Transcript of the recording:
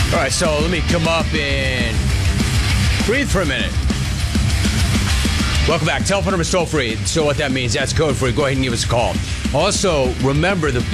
All right, so let me come up and breathe for a minute. Welcome back. Telephone number is toll free. So what that means, that's code free. Go ahead and give us a call. Also, remember the